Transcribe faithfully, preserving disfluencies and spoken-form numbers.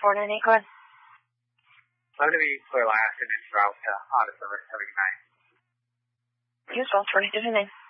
four nine eight, go ahead. I'm going to be clear last and then route to Honda Service. Have a good night. You as well, twenty-two nine.